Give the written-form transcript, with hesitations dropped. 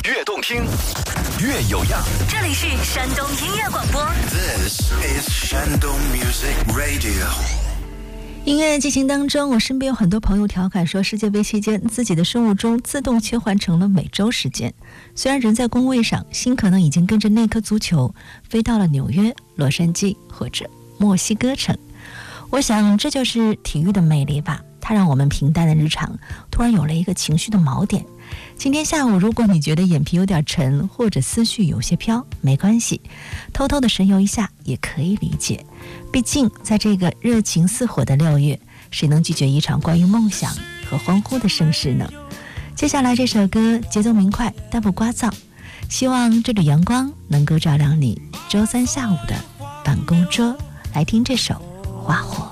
越动听，越有样。 这里是山东音乐广播。 This is Shandong Music Radio。 音乐进行当中，我身边有很多朋友调侃说，世界杯期间自己的生物钟自动切换成了美洲时间。虽然人在工位上，心可能已经跟着那颗足球飞到了纽约、洛杉矶或者墨西哥城。我想这就是体育的魅力吧，它让我们平淡的日常突然有了一个情绪的锚点。今天下午，如果你觉得眼皮有点沉，或者思绪有些飘，没关系，偷偷的神游一下也可以理解。毕竟在这个热情似火的6月，谁能拒绝一场关于梦想和欢呼的盛世呢？接下来这首歌节奏明快但不聒噪，希望这缕阳光能够照亮你周三下午的办公桌。来听这首花火。